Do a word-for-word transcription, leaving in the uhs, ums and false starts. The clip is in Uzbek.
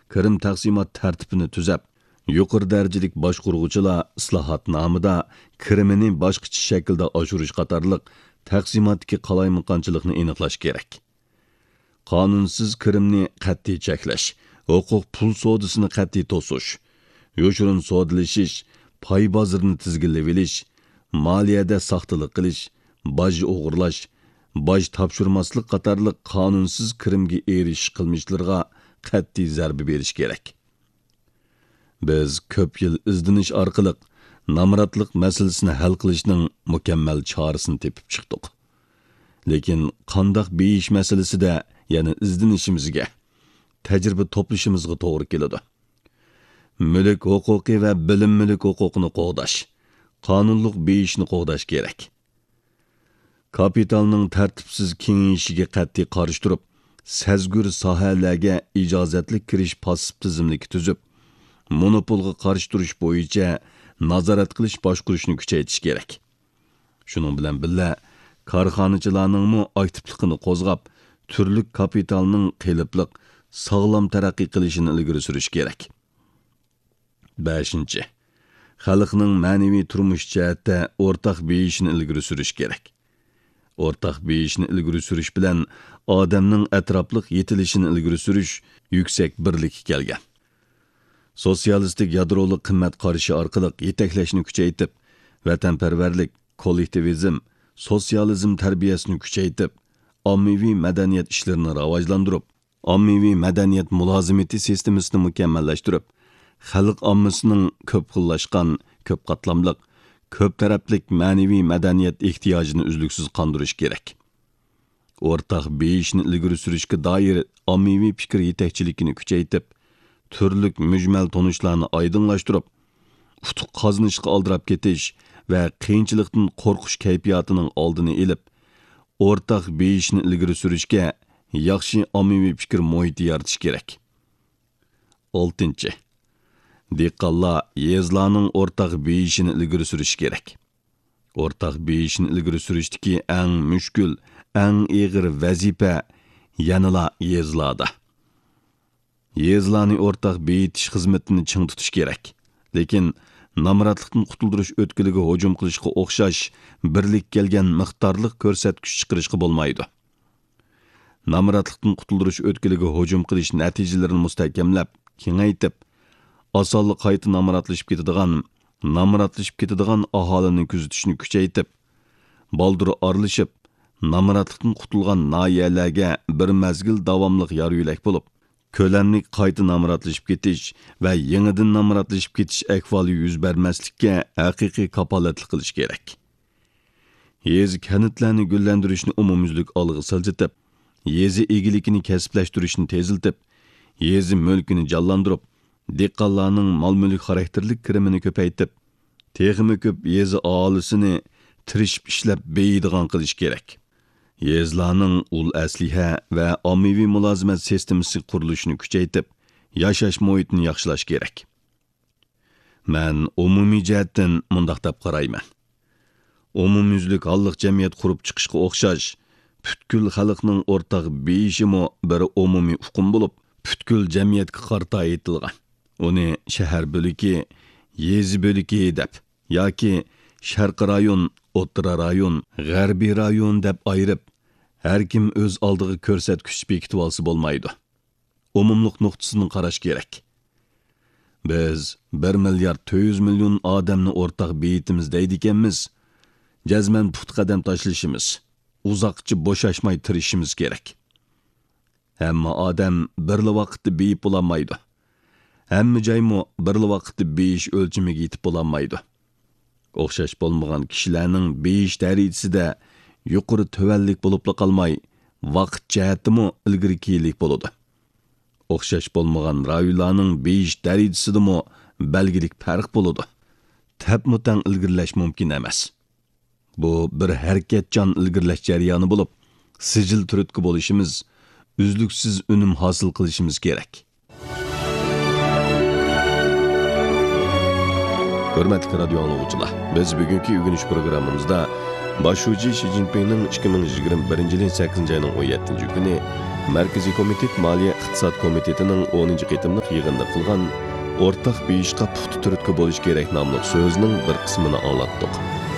kirim taqsimot tartibini tuzab, yuqori darajalik boshquruvchilar islohot nomida kirimini boshqacha shaklda oshirish qatorliq taqsimotdagi qalaymaqonchilikni aniqlash kerak. Qonunsiz kirimni qat'iy cheklash, huquq pul sodasini qat'iy to'sish, yoshirin sodalashish, pay bozorini tizginlab olish, moliyada soxtalik qilish, boj o'g'irlash, boj topshirmaslik qatorliq qonunsiz kirimga erishish qilmishlarga qat'iy zarba berish kerak. Biz ko'p yil izdinish orqali namratlik masalasini hal qilishning mukammal chorasini tepib chiqdik. Lekin qandoq beyish masalasida yana izdinishimizga, tajriba to'plashimizga to'g'ri keladi. Mulk huquqi va bilim mulk huquqini qo'g'dash, qonunliq beyishni qo'g'dash kerak. Kapitalning tartibsiz kengayishiga qat'iy qarshi turib, sazgur sohalarga ijozatli kirish passiv tizimligi tuzib, monopolga qarshi turish bo'yicha nazorat qilish boshqurishni kuchaytirish kerak. Shuning bilan birga korxonachilarning mu aktivligini qo'zg'ab, turli kapitalning qelipliq, sog'lom taraqqiy qilishini ilgari surish kerak. beshinchi. Xalqning ma'naviy turmush jihatda o'rtaq beyishini ilgari surish kerak. O'rtaq beyishni ilgari surish bilan odamning atrofliq yetilishini ilgari surish yuksak birlikka kelgan. Sotsialistik yadroliq qimmat qarashi orqali yetaklashni kuchaytirib, vatanparvarlik, kollektivizm, sotsializm tarbiyasini kuchaytirib, ommaviy madaniyat ishlarini rivojlantirib, ommaviy madaniyat mulozimati sistemasini mukammallashtirib, xalq ommasining ko'p xillashgan, ko'p qatlamliq, ko'p taraflik ma'naviy madaniyat ehtiyojini uzluksiz qondirish kerak. O'rtaq beyishni ilgari surishga doir ommaviy fikr yetakchiligini kuchaytirib, turlik mujmal tonishlarni oydinlashtirib, utuq qozonishga oldirab ketish va qiyinchilikdan qo'rqish kayfiyatining oldini olib, o'rtaq beyishni ilgari surishga yaxshi ommaviy fikr muhiti yaratish kerak. oltinchi. Dehqonlar yezlarning o'rtaq beyishini ilgari surish kerak. O'rtaq beyishni ilgari surishdagi eng mushkul, eng og'ir vazifa yanala yezlarda. Yezlarni o'rtaq beyitish xizmatini ching tutish kerak. Lekin namratlikdan qutuldirish o'tkiliga hujum qilishga o'xshash birlik kelgan miqdorliq ko'rsatkich chiqarishga bo'lmaydi. Namratlikdan qutuldirish o'tkiliga hujum qilish natijalarini mustahkamlab, kengaytib, osonlik qayta namratlashib ketadigan, namratlashib ketadigan aholini kuzatishni kuchaytib, baldur aralashib, namratlikdan qutulgan noyalarga bir mazgil davomliq yor yo'lak bo'lib, ko'lamlik qayta namratlashib ketish va yangidan namratlashib ketish ahvoli yuz bermaslikka haqiqiy kapolatlik qilish kerak. Yezi kanitlarni gullantirishni umumyuzlik olg'a siljitib, yezi egilikini kasblashtirishni teziltib, yezi mulkini jonlantirib, dehqonlarning mol-mulk xarakterlik kirimini ko'paytib, texmi ko'p yezi aholisini tirishib ishlab beydigan qilish kerak. Yezlarning ul asliha va ommaviy mulozimat sistemasi qurilishini kuchaytib, yashash muhitini yaxshilash kerak. Men umumiy jihatdan mundaq deb qarayman. Umumyuzlik holliq jamiyat qurib chiqishga o'xshash, butkul xalqning o'rtaq beyishimi bir umumiy hukm bo'lib, butkul jamiyatga qarta aytilgan. Uni shahar bo'liki, yezi bo'liki deb yoki sharq rayon, o'rta rayon, g'arbiy rayon deb ayirib, har kim o'z oldiga ko'rsatkich bekitib olsa bo'lmaydi. Umumliq nuqtasini qarash kerak. Biz bir milliard to'rt yuz million odamni o'rtaq beyitimiz deydiganmiz. Jazman put qadam tashlashimiz, uzoqcha bo'shashmay tirishimiz kerak. Hamma odam bir vaqtda beyib bo'lolmaydi. Hamma joymo bir vaqtda beyish o'lchimiga yetib bo'lolmaydi. O'xshash bo'lmagan kishilarning beyish darajasida yuqori tuvanlik bo'lib qolmay, vaqt jihatimi ilgari keyinlik bo'ladi. O'xshash bo'lmagan rayonlarning beyish darajasidami belgilik farq bo'ladi. Tap-mutan ilgirlash mumkin emas. Bu bir harakatchan ilgirlash jarayoni bo'lib, sijil turtki bo'lishimiz, uzluksiz unum hosil qilishimiz kerak. Hurmatli radio anglaguvchilar, biz bugungi o'rganish programmamizda Başçı Xi Jinpingning ikki ming yigirma birinchi yilning sakkizinchi oyining o'n yettinchi kuni Markaziy komitet Moliya iqtisod komitetining o'ninchi qitimliq yig'inida qilgan o'rtaq beyishqa puxta turtki bo'lish kerak nomli so'zining bir qismini anglatdik.